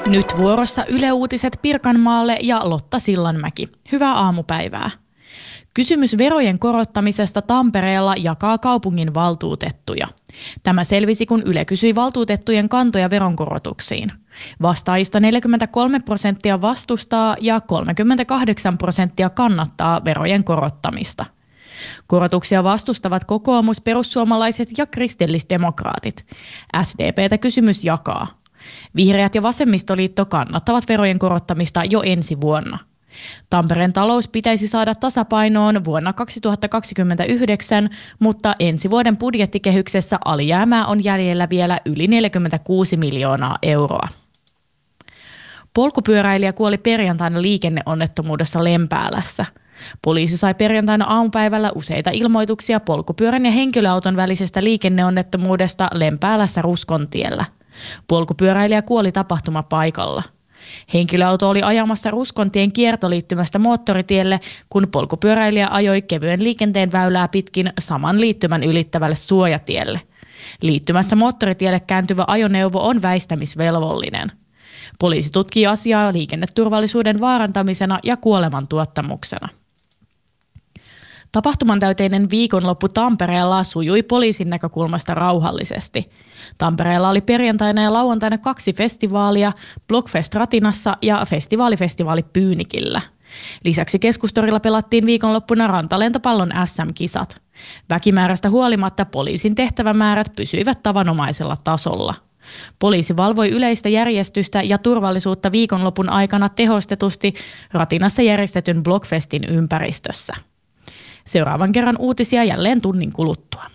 Nyt vuorossa Yle Uutiset Pirkanmaalle ja Lotta Sillanmäki. Hyvää aamupäivää. Kysymys verojen korottamisesta Tampereella jakaa kaupungin valtuutettuja. Tämä selvisi, kun Yle kysyi valtuutettujen kantoja veronkorotuksiin. Vastaajista 43% vastustaa ja 38% kannattaa verojen korottamista. Korotuksia vastustavat kokoomus, perussuomalaiset ja kristillisdemokraatit. SDP:tä kysymys jakaa. Vihreät ja vasemmistoliitto kannattavat verojen korottamista jo ensi vuonna. Tampereen talous pitäisi saada tasapainoon vuonna 2029, mutta ensi vuoden budjettikehyksessä alijäämää on jäljellä vielä yli 46 miljoonaa euroa. Polkupyöräilijä kuoli perjantaina liikenneonnettomuudessa Lempäälässä. Poliisi sai perjantaina aamupäivällä useita ilmoituksia polkupyörän ja henkilöauton välisestä liikenneonnettomuudesta Lempäälässä Ruskontiellä. Polkupyöräilijä kuoli tapahtumapaikalla. Henkilöauto oli ajamassa Ruskontien kiertoliittymästä moottoritielle, kun polkupyöräilijä ajoi kevyen liikenteen väylää pitkin saman liittymän ylittävälle suojatielle. Liittymässä moottoritielle kääntyvä ajoneuvo on väistämisvelvollinen. Poliisi tutkii asiaa liikenneturvallisuuden vaarantamisena ja kuolemantuottamuksena. Tapahtuman täyteinen viikonloppu Tampereella sujui poliisin näkökulmasta rauhallisesti. Tampereella oli perjantaina ja lauantaina 2 festivaalia, Blockfest Ratinassa ja festivaali Pyynikillä. Lisäksi Keskustorilla pelattiin viikonloppuna rantalentopallon SM-kisat. Väkimäärästä huolimatta poliisin tehtävämäärät pysyivät tavanomaisella tasolla. Poliisi valvoi yleistä järjestystä ja turvallisuutta viikonlopun aikana tehostetusti Ratinassa järjestetyn Blockfestin ympäristössä. Seuraavan kerran uutisia jälleen tunnin kuluttua.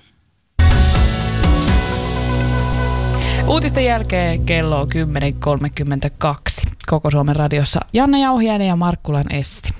Uutisten jälkeen kello on 10.32. Koko Suomen radiossa Janne Jauhiainen ja Markkulan Essi.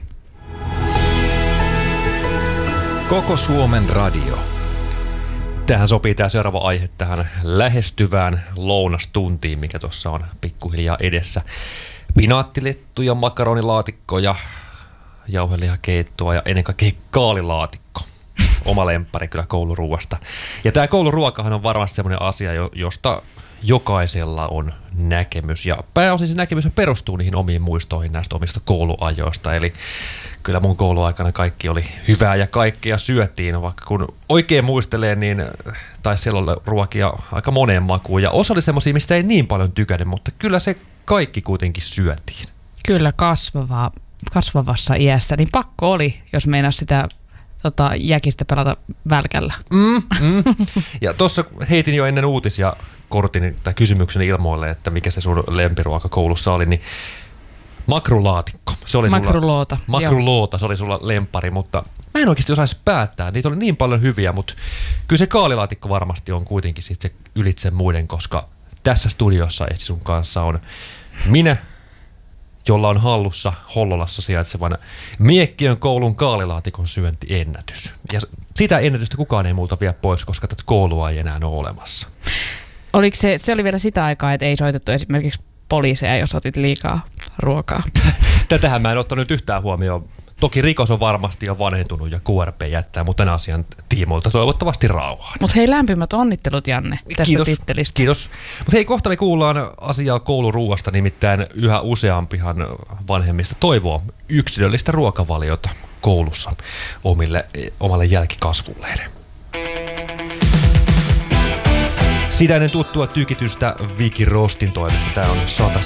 Koko Suomen radio. Tähän sopii tämä seuraava aihe tähän lähestyvään lounastuntiin, mikä tuossa on pikkuhiljaa edessä. Pinaattilettuja, makaronilaatikkoja, jauhelihakeittoa ja ennen kaikkea kaalilaatikko. Oma lemppari kyllä kouluruuasta. Ja tämä kouluruokahan on varmasti semmoinen asia, josta jokaisella on näkemys. Ja pääosin se näkemys perustuu niihin omiin muistoihin näistä omista kouluajoista. Eli kyllä mun kouluaikana kaikki oli hyvää ja kaikkea syötiin. Vaikka kun oikein muistelee, niin taisi siellä olla ruokia aika moneen makuun. Ja osa oli semmoisia, mistä ei niin paljon tykännyt, mutta kyllä se kaikki kuitenkin syötiin. Kyllä kasvavassa iässä, niin pakko oli, jos meinasi sitä jäkistä pelata välkällä. Ja tuossa heitin jo ennen uutisia kortin tai kysymyksen ilmoille, että mikä se sun lempiruoka koulussa oli, niin makrulaatikko. Se oli makruloota, se oli sulla lemppari, mutta mä en oikeasti osaisi päättää. Niitä oli niin paljon hyviä, mutta kyllä se kaalilaatikko varmasti on kuitenkin sit se ylitse muiden, koska tässä studiossa Essi sun kanssa on minä, jolla on hallussa Hollolassa sijaitsevan Miekkiön koulun kaalilaatikon syöntiennätys. Ja sitä ennätystä kukaan ei multa vie pois, koska tätä koulua ei enää ole olemassa. Oliko se oli vielä sitä aikaa, että ei soitettu esimerkiksi poliiseja, jos otit liikaa ruokaa? Tätähän mä en ottanut yhtään huomioon. Toki rikos on varmasti jo vanhentunut ja KRP jättää, mutta tämän asian tiimoilta toivottavasti rauhaan. Mutta hei, lämpimät onnittelut, Janne, tästä tittelistä. Kiitos. Mutta hei, kohta me kuullaan asiaa kouluruuasta, nimittäin yhä useampihan vanhemmista toivoo yksilöllistä ruokavaliota koulussa omalle jälkikasvulleen. Sitä ennen tuttua tykitystä Vicky Rostin toimesta. Tämä on